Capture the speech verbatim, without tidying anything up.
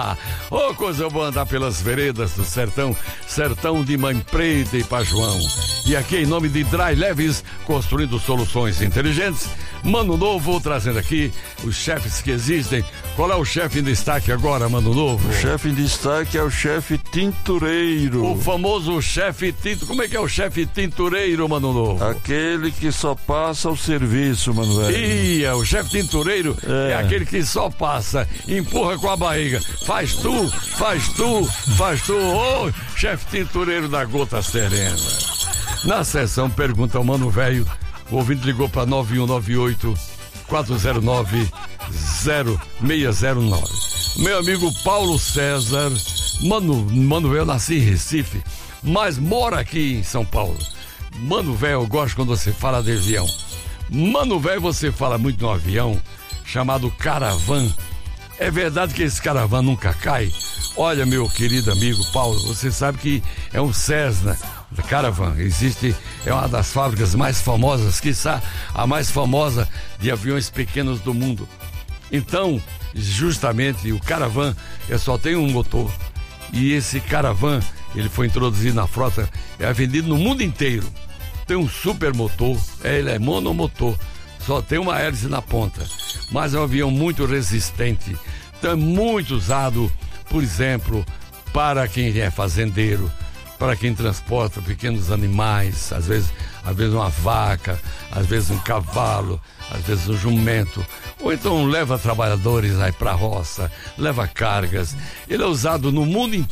Ô, oh, coisa boa andar pelas veredas do sertão, sertão de Mãe Preta e Pajuão. E aqui em nome de Dry Leves, construindo soluções inteligentes, Mano Novo trazendo aqui os chefes que existem. Qual é o chefe em destaque agora, Mano Novo? O chefe em destaque é o chefe tintureiro. O famoso chefe tinto. Como é que é o chefe tintureiro, Mano Novo? Aquele que só passa o serviço, mano velho. Ia, o chefe tintureiro é. é aquele que só passa, empurra com a barriga. Faz tu, faz tu, faz tu. Ô, oh, chefe tintureiro da Gota Serena. Na sessão Pergunta ao Mano Velho, o ouvinte ligou para nove um nove oito, quatro zero nove, zero seis zero nove. Meu amigo Paulo César, Mano, Mano Velho, nasci em Recife, mas mora aqui em São Paulo. Mano Velho, eu gosto quando você fala de avião. Mano Velho, você fala muito no avião, chamado Caravan. É verdade que esse Caravan nunca cai? Olha, meu querido amigo Paulo, você sabe que é um Cessna Caravan. Existe, é uma das fábricas mais famosas, quiçá a mais famosa de aviões pequenos do mundo. Então, justamente, o Caravan é, só tem um motor. E esse Caravan, ele foi introduzido na frota, é vendido no mundo inteiro. Tem um super motor, é, ele é monomotor, só tem uma hélice na ponta, mas é um avião muito resistente, então é muito usado, por exemplo, para quem é fazendeiro, para quem transporta pequenos animais, às vezes, às vezes uma vaca, às vezes um cavalo, às vezes um jumento, ou então leva trabalhadores aí para a roça, leva cargas. Ele é usado no mundo inteiro.